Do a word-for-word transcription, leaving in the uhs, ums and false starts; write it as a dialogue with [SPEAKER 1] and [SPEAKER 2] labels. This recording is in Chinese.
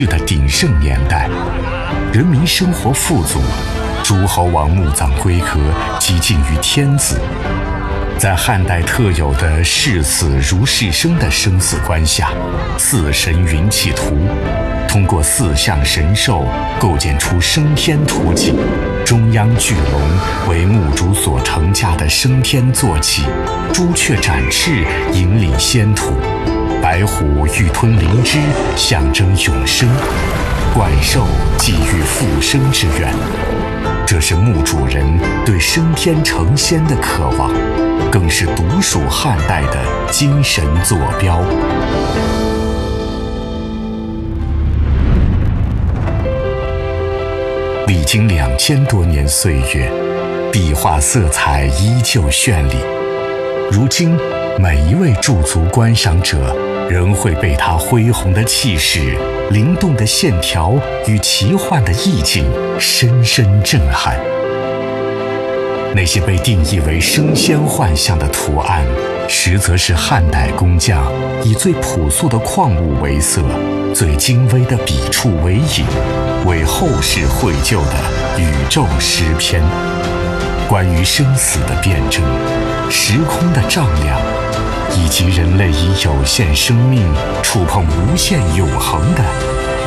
[SPEAKER 1] 的鼎盛年代，人民生活富足，诸侯王墓葬规格几近于天子。在汉代特有的视死如视生的生死观下，四神云气图通过四象神兽构建出升天图景，中央巨龙为墓主所乘驾的升天坐骑，朱雀展翅引领仙途，白虎欲吞灵芝象征永生，怪兽寄予复生之愿。这是墓主人对升天成仙的渴望，更是独属汉代的精神坐标。历经两千多年岁月，壁画色彩依旧绚丽。如今，每一位驻足观赏者仍会被它恢宏的气势、灵动的线条与奇幻的意境深深震撼。那些被定义为升仙幻象的图案，实则是汉代工匠以最朴素的矿物为色，最精微的笔触为引，为后世绘就的宇宙诗篇。关于生死的辩证、时空的丈量，以及人类以有限生命触碰无限永恒的